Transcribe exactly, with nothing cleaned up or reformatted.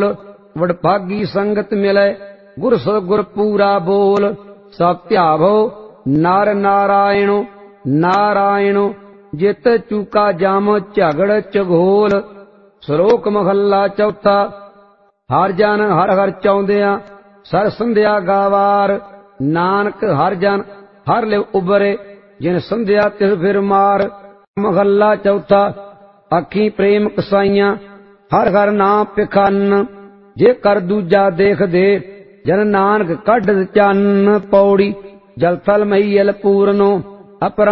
ਢੋਲ। ਵਡਭਾਗੀ ਸੰਗਤ ਮਿਲੈ ਗੁਰ ਸਤਿਗੁਰ ਪੂਰਾ ਬੋਲ। ਸਭ ਧਿਆਵੋ ਨਰ ਨਾਰਾਇਣੋ ਨਾਰਾਇਣੋ, ਜਿਤ ਚੂਕਾ ਜਮ ਝਗੜ ਝਗੋਲ। ਸ਼ਲੋਕ ਮਹੱਲਾ ਚੌਥਾ। ਹਰ ਜਨ ਹਰ ਹਰ ਚਾਹੁੰਦਿਆਂ ਸਰ ਸੰਧਿਆ ਗਾਵਾਰ। ਨਾਨਕ ਹਰ ਜਨ ਹਰ ਲਿਵ ਉਬਰੇ, ਜਿਨ ਸੰਧਿਆ ਤਿਸ ਫਿਰ ਮਾਰ। ਮਹੱਲਾ ਚੌਥਾ। ਅੱਖੀਂ ਪ੍ਰੇਮ ਕਸਾਈਆਂ ਹਰ ਹਰ ਨਾਮ ਪਿਖਾਨ। ਜੇ ਕਰ ਦੂਜਾ ਦੇਖਦੇ ਜਨ ਨਾਨਕ ਕੱਢ ਚੰਨ। ਪੌੜੀ। ਜਲ ਥਲ ਮਹੀਲ ਪੂਰਨੋ ਅਪਰ